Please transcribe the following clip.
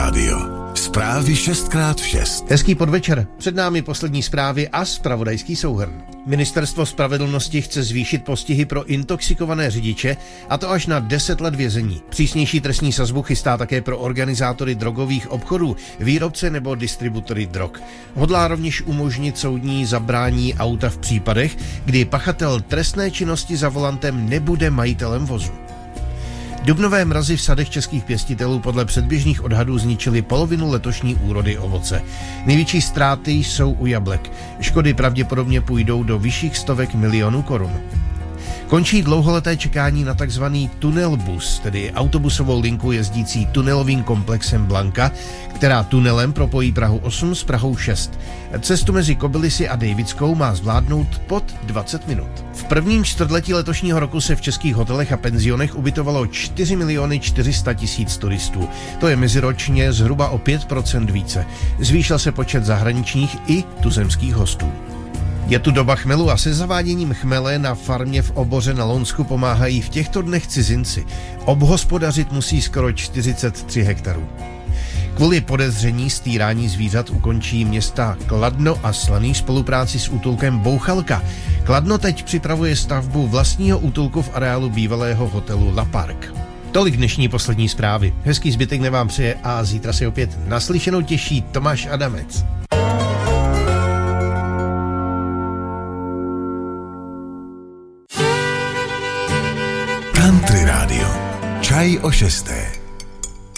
rádio. Zprávy 6x6. Hezký podvečer. Před námi poslední zprávy a zpravodajský souhrn. Ministerstvo spravedlnosti chce zvýšit postihy pro intoxikované řidiče, a to až na 10 let vězení. Přísnější trestní sazbu chystá také pro organizátory drogových obchodů, výrobce nebo distributory drog. Hodlá rovněž umožnit soudní zabrání auta v případech, kdy pachatel trestné činnosti za volantem nebude majitelem vozu. Dubnové mrazy v sadech českých pěstitelů podle předběžných odhadů zničily polovinu letošní úrody ovoce. Největší ztráty jsou u jablek. Škody pravděpodobně půjdou do vyšších stovek milionů korun. Končí dlouholeté čekání na takzvaný tunelbus, tedy autobusovou linku jezdící tunelovým komplexem Blanka, která tunelem propojí Prahu 8 s Prahou 6. Cestu mezi Kobylisy a Dejvickou má zvládnout pod 20 minut. V prvním čtvrtletí letošního roku se v českých hotelech a penzionech ubytovalo 4 400 000 turistů. To je meziročně zhruba o 5% více. Zvýšil se počet zahraničních i tuzemských hostů. Je tu doba chmelu a se zaváděním chmele na farmě v Oboře na Lounsku pomáhají v těchto dnech cizinci. Obhospodařit musí skoro 43 hektarů. Kvůli podezření z týrání zvířat ukončí města Kladno a Slaný spolupráci s útulkem Bouchalka. Kladno teď připravuje stavbu vlastního útulku v areálu bývalého hotelu La Park. Tolik dnešní poslední zprávy. Hezký zbytek vám přeje a zítra se opět naslyšenou těší Tomáš Adamec. Country rádio. Čaj o 6.